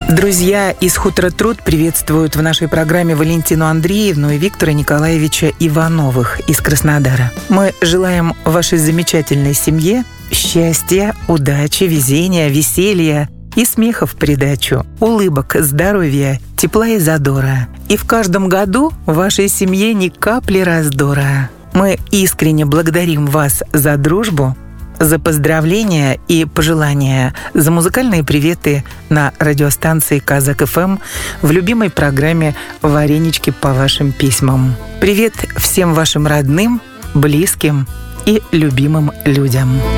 Друзья из «Хутора Труд» приветствуют в нашей программе Валентину Андреевну и Виктора Николаевича Ивановых из Краснодара. Мы желаем вашей замечательной семье счастья, удачи, везения, веселья и смеха в придачу, улыбок, здоровья, тепла и задора. И в каждом году в вашей семье ни капли раздора. Мы искренне благодарим вас за дружбу, за поздравления и пожелания, за музыкальные приветы на радиостанции Казак ФМ в любимой программе «Варенички по вашим письмам». Привет всем вашим родным, близким и любимым людям.